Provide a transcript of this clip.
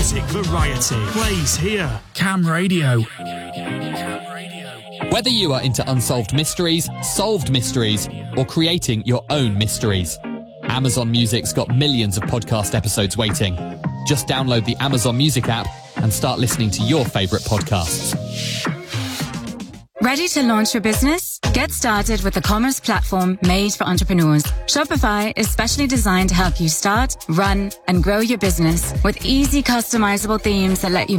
music variety plays here. Cam Radio. Whether you are into unsolved mysteries, solved mysteries, or creating your own mysteries, Amazon Music's got millions of podcast episodes waiting. Just download the Amazon Music app and start listening to your favourite podcasts. Ready to launch your business? Get started with the commerce platform made for entrepreneurs. Shopify is specially designed to help you start, run, and grow your business with easy customizable themes that let you